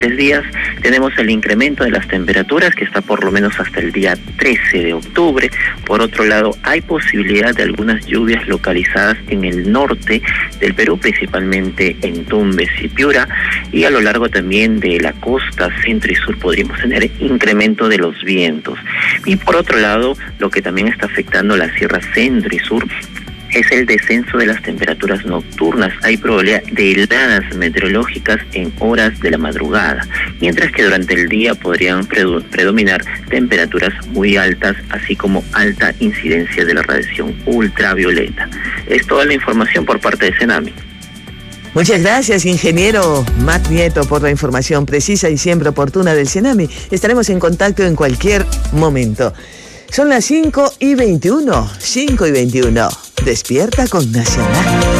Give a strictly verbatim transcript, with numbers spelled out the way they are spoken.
días tenemos el incremento de las temperaturas que está por lo menos hasta el día trece de octubre. Por otro lado, hay posibilidad de algunas lluvias localizadas en el norte del Perú, principalmente en Tumbes y Piura, y a lo largo también de la costa centro y sur podríamos tener incremento de los vientos. Y por otro lado, lo que también está afectando la sierra centro y sur es el descenso de las temperaturas nocturnas. Hay probabilidad de heladas meteorológicas en horas de la madrugada, mientras que durante el día podrían predominar temperaturas muy altas, así como alta incidencia de la radiación ultravioleta. Es toda la información por parte de Cenami. Muchas gracias, ingeniero Matt Nieto, por la información precisa y siempre oportuna del Cenami. Estaremos en contacto en cualquier momento. Son las cinco y veintiuno, cinco y veintiuno. Despierta con Nacional.